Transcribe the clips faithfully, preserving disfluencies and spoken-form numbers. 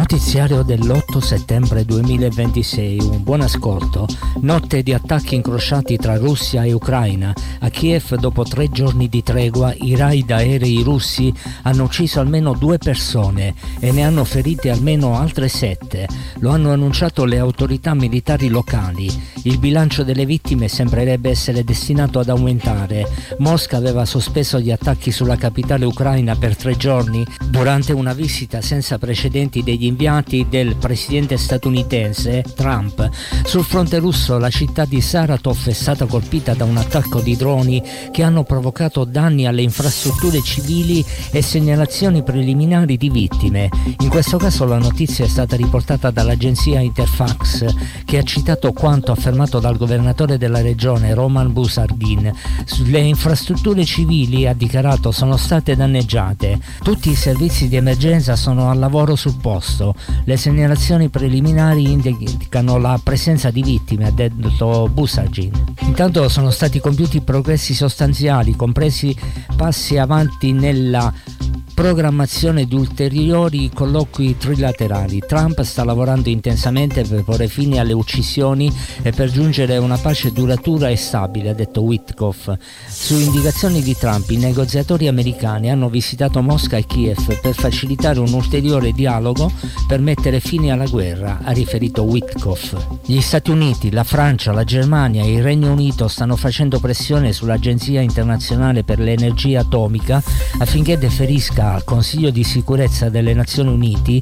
Notiziario dell'otto settembre duemilaventisei, un buon ascolto. Notte di attacchi incrociati tra Russia e Ucraina. A Kiev, dopo tre giorni di tregua, i raid aerei russi hanno ucciso almeno due persone e ne hanno ferite almeno altre sette. Lo hanno annunciato le autorità militari locali. Il bilancio delle vittime sembrerebbe essere destinato ad aumentare. Mosca aveva sospeso gli attacchi sulla capitale ucraina per tre giorni durante una visita senza precedenti degli inviati del presidente statunitense Trump. Sul fronte russo la città di Saratov è stata colpita da un attacco di droni che hanno provocato danni alle infrastrutture civili e segnalazioni preliminari di vittime. In questo caso la notizia è stata riportata dall'agenzia Interfax, che ha citato quanto affermato dal governatore della regione Roman Busardin. Le infrastrutture civili, ha dichiarato, sono state danneggiate. Tutti i servizi di emergenza sono al lavoro sul posto. Le segnalazioni preliminari indicano la presenza di vittime, ha detto Busardin. Intanto sono stati compiuti progressi sostanziali, compresi passi avanti nella programmazione di ulteriori colloqui trilaterali. Trump sta lavorando intensamente per porre fine alle uccisioni e per giungere a una pace duratura e stabile, ha detto Witkoff. Su indicazioni di Trump, i negoziatori americani hanno visitato Mosca e Kiev per facilitare un ulteriore dialogo per mettere fine alla guerra, ha riferito Witkoff. Gli Stati Uniti, la Francia, la Germania e il Regno Unito stanno facendo pressione sull'Agenzia Internazionale per l'Energia Atomica affinché deferisca al Consiglio di Sicurezza delle Nazioni Uniti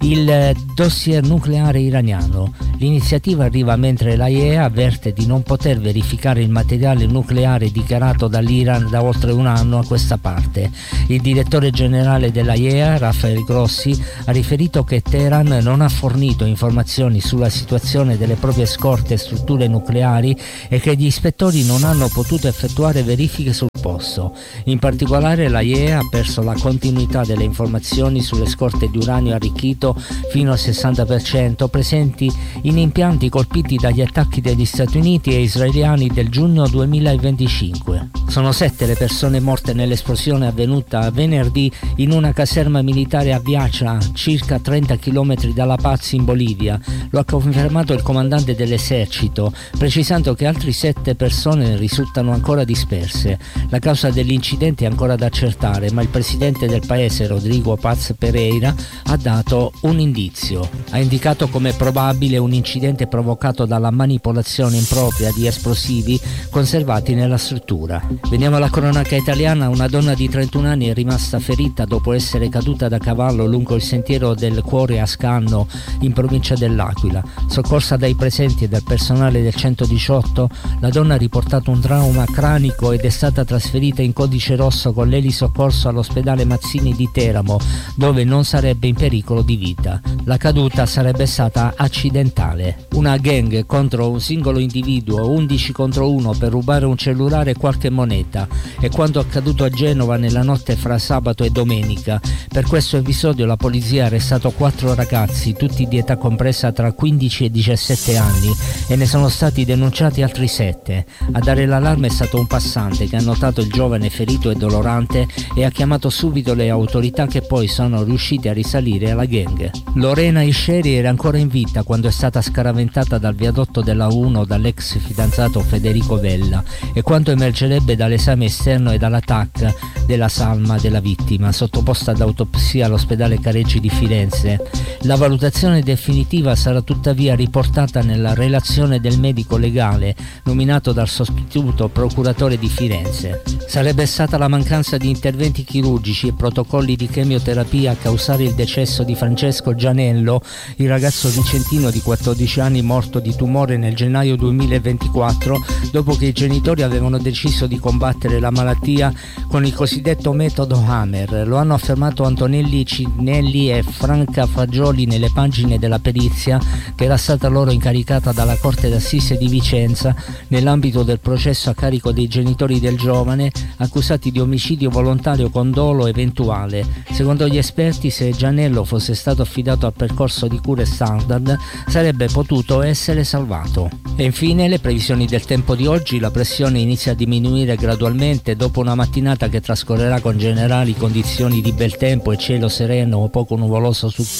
il dossier nucleare iraniano. L'iniziativa arriva mentre l'A I E A avverte di non poter verificare il materiale nucleare dichiarato dall'Iran da oltre un anno a questa parte. Il direttore generale dell'A I E A, Rafael Grossi, ha riferito che Teheran non ha fornito informazioni sulla situazione delle proprie scorte e strutture nucleari e che gli ispettori non hanno potuto effettuare verifiche sul posto. In particolare l'A I E A ha perso la continuità delle informazioni sulle scorte di uranio arricchito fino al sessanta per cento presenti in impianti colpiti dagli attacchi degli Stati Uniti e israeliani del giugno duemilaventicinque. Sono sette le persone morte nell'esplosione avvenuta venerdì in una caserma militare a Viacha, circa trenta chilometri dalla Paz in Bolivia. Lo ha confermato il comandante dell'esercito, precisando che altre sette persone risultano ancora disperse. La causa dell'incidente è ancora da accertare, ma il presidente del paese, Rodrigo Paz Pereira, ha dato un indizio. Ha indicato come probabile un incidente provocato dalla manipolazione impropria di esplosivi conservati nella struttura. Veniamo alla cronaca italiana. Una donna di trentuno anni è rimasta ferita dopo essere caduta da cavallo lungo il sentiero del Cuore a Scanno, in provincia dell'Aquila. Soccorsa dai presenti e dal personale del centodiciotto, la donna ha riportato un trauma cranico ed è stata trasferita in codice rosso con l'elisoccorso all'ospedale Mazzini di Teramo, dove non sarebbe in pericolo di vita. La caduta sarebbe stata accidentale. Una gang contro un singolo individuo, undici contro uno, per rubare un cellulare e qualche moneta. È quanto accaduto a Genova nella notte fra sabato e domenica. Per questo episodio la polizia ha arrestato quattro ragazzi, tutti di età compresa tra quindici e diciassette anni, e ne sono stati denunciati altri sette. A dare l'allarme è stato un passante che ha notato il giovane ferito e dolorante e ha chiamato subito le autorità, che poi sono riuscite a risalire alla gang. Lorena Isceri era ancora in vita quando è stata scaraventata dal viadotto della uno dall'ex fidanzato Federico Vella, e quanto emergerebbe dall'esame esterno e dalla T A C della salma della vittima, sottoposta ad autopsia all'ospedale Careggi di Firenze. La valutazione definitiva sarà tuttavia riportata nella relazione del medico legale nominato dal sostituto procuratore di Firenze. Sarebbe stata la mancanza di interventi chirurgici e protocolli di chemioterapia a causare il decesso di Francesco Gianello, il ragazzo vicentino di quattordici anni morto di tumore nel gennaio duemilaventiquattro, dopo che i genitori avevano deciso di combattere la malattia con il cosiddetto metodo Hammer. Lo hanno affermato Antonelli Cinelli e Franca Fagioli nelle pagine della perizia che era stata loro incaricata dalla Corte d'Assise di Vicenza nell'ambito del processo a carico dei genitori del giovane accusati di omicidio volontario con dolo eventuale. Secondo gli esperti, se Gianello fosse stato affidato al percorso di cure standard, sarebbe potuto essere salvato. E infine le previsioni del tempo di oggi. La pressione inizia a diminuire gradualmente dopo una mattinata che trascorrerà con generali condizioni di bel tempo e cielo sereno o poco nuvoloso su tutte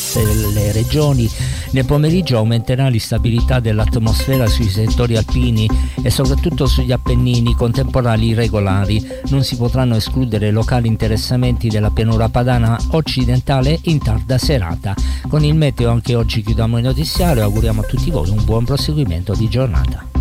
delle regioni. Nel pomeriggio aumenterà l'instabilità dell'atmosfera sui settori alpini e soprattutto sugli Appennini con temporali irregolari. Non si potranno escludere locali interessamenti della pianura padana occidentale in tarda serata. Con il meteo anche oggi chiudiamo il notiziario e auguriamo a tutti voi un buon proseguimento di giornata.